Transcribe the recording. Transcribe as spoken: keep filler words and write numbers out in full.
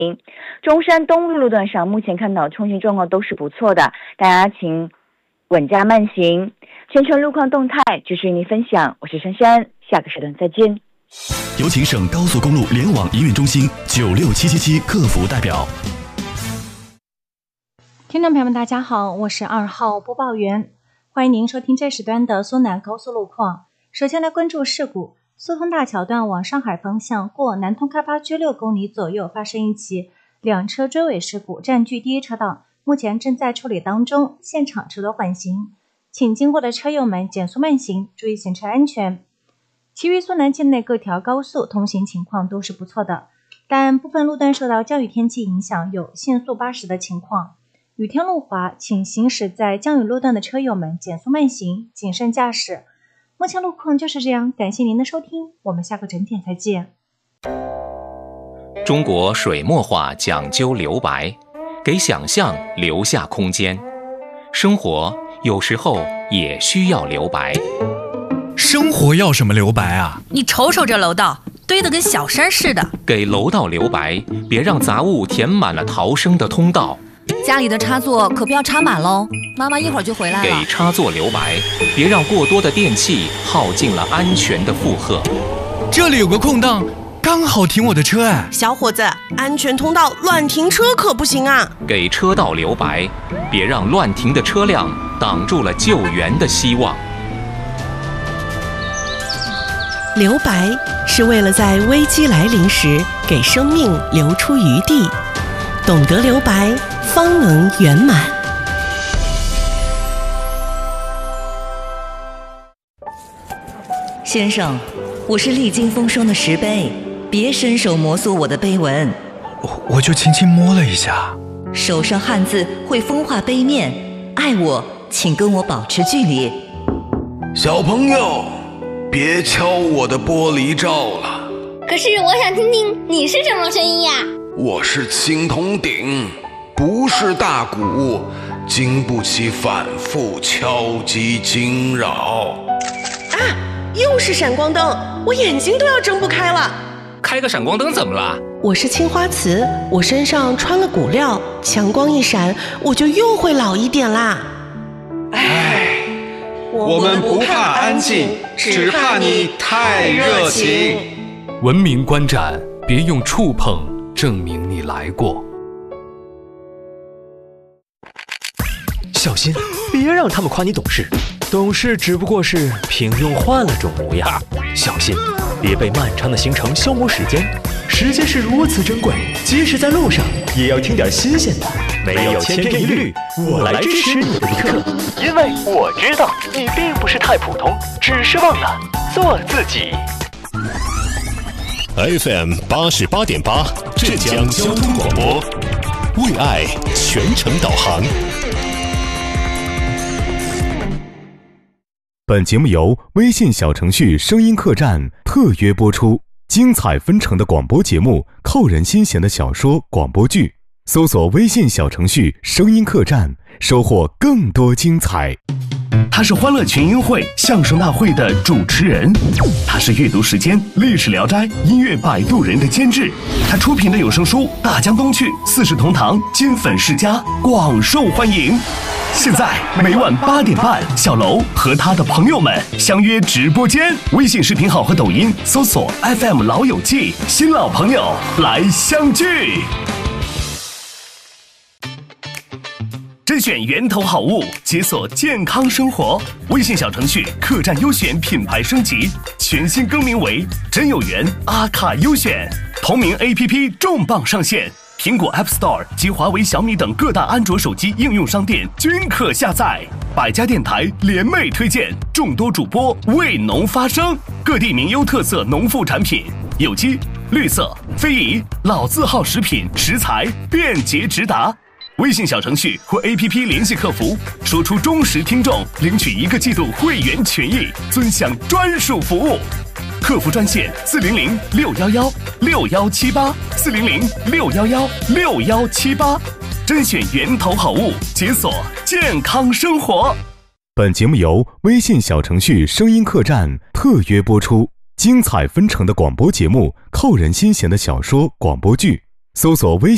中山东路路段上目前看到通行状况都是不错的，大家请稳驾慢行。全程路况动态继续与您分享，我是珊珊，下个时段再见。 有请省高速公路联网营运中心九六七七七客服代表。 听众朋友们大家好，我是二号播报员，欢迎您收听这时段的苏南高速路况。首先来关注事故，苏通大桥段往上海方向过南通开发区六公里左右发生一起两车追尾事故，占据第一车道，目前正在处理当中，现场车多缓行，请经过的车友们减速慢行，注意行车安全。其余苏南境内各条高速通行情况都是不错的，但部分路段受到降雨天气影响，有限速八十的情况。雨天路滑，请行驶在降雨路段的车友们减速慢行，谨慎驾驶。目前路况就是这样，感谢您的收听，我们下个整点再见。 中国水墨画讲究留白，给想象留下空间。生活有时候也需要留白。 生活要什么留白啊？ 你瞅瞅这楼道，堆得跟小山似的。 给楼道留白，别让杂物填满了逃生的通道。 家里的插座可不要插满喽，妈妈一会儿就回来了。 给插座留白，别让过多的电器耗尽了安全的负荷。 这里有个空档，刚好停我的车哎。 小伙子，安全通道乱停车可不行啊。 给车道留白，别让乱停的车辆挡住了救援的希望。 留白是为了在危机来临时给生命留出余地，懂得留白方能圆满。 先生，我是历经风霜的石碑，别伸手摩挲我的碑文。 我我就轻轻摸了一下。 手上汗渍会风化碑面，爱我请跟我保持距离。 小朋友，别敲我的玻璃罩了。 可是我想听听你是什么声音呀？ 我是青铜鼎，不是大鼓，经不起反复敲击惊扰。 啊，又是闪光灯，我眼睛都要睁不开了。 开个闪光灯怎么了？ 我是青花瓷，我身上穿了骨料，强光一闪，我就又会老一点啦。 唉，我们不怕安静，只怕你太热情。 文明观展，别用触碰证明你来过。 小心，别让他们夸你懂事，懂事只不过是平庸换了种模样。小心，别被漫长的行程消磨时间，时间是如此珍贵，即使在路上也要听点新鲜的。没有千篇一律，我来支持你的一刻，因为我知道你并不是太普通，只是忘了做自己。 F M 八十八点八，浙江交通广播，为爱全程导航。 本节目由微信小程序声音客栈特约播出，精彩纷呈的广播节目，扣人心弦的小说广播剧，搜索微信小程序声音客栈，收获更多精彩。 他是欢乐群英会相声大会的主持人，他是阅读时间历史聊斋音乐摆渡人的监制，他出品的有声书《大江东去》四世同堂金粉世家广受欢迎。现在每晚八点半，小楼和他的朋友们相约直播间，微信视频号和抖音搜索 F M 老友记，新老朋友来相聚。甄选源头好物，解锁健康生活。微信小程序客栈优选品牌升级，全新更名为真有缘阿卡优选。同名 A P P 重磅上线，苹果 App Store 及华为、小米等各大安卓手机应用商店均可下载。百家电台联袂推荐，众多主播为农发声，各地名优特色农副产品，有机、绿色、非遗、老字号食品食材便捷直达。微信小程序或 A P P 联系客服，说出忠实听众，领取一个季度会员权益，尊享专属服务。客服专线四零零六幺幺六幺七八四零零六幺幺六幺七八，甄选源头好物，解锁健康生活。 本节目由微信小程序声音客栈特约播出，精彩纷呈的广播节目，扣人心弦的小说广播剧，搜索微信